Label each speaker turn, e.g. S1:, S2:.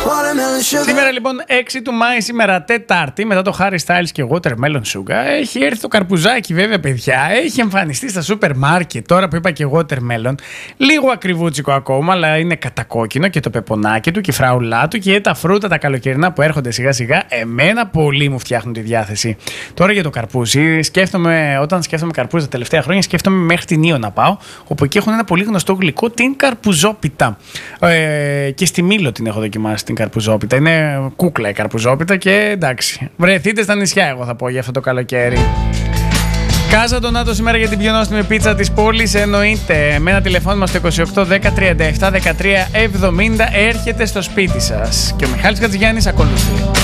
S1: Σήμερα λοιπόν 6 του Μάη, σήμερα Τετάρτη, μετά το Harry Styles και Watermelon Sugar, έχει έρθει το καρπουζάκι βέβαια παιδιά, έχει εμφανιστεί στα σούπερ μάρκετ, τώρα που είπα και Watermelon, λίγο ακριβούτσικο ακόμα, αλλά είναι κατακόκκινο και το πεπονάκι του και η φραουλά του και τα φρούτα τα καλοκαιρινά που έρχονται σιγά σιγά, εμένα πολύ μου φτιάχνουν τη διάθεση. Τώρα για το καρπούζι, όταν σκέφτομαι καρπούζι τα τελευταία χρόνια, σκέφτομαι μέχρι την Ήο να πάω, όπου εκεί έχουν ένα πολύ γνωστό γλυκό, την καρπουζόπιτα. Και στη Μήλο την έχω δοκιμάσει την καρπουζόπιτα. Είναι κούκλα η καρπουζόπιτα και εντάξει. Βρεθείτε στα νησιά, εγώ θα πω για αυτό το καλοκαίρι. Κάσα τον Άτο σήμερα για την πιο νόστιμη πίτσα της πόλης. Εννοείται με ένα τηλεφώνημα στο 28 10 37 13 70 έρχεται στο σπίτι σας. Και ο Μιχάλης Χατζηγιάννης ακολουθεί.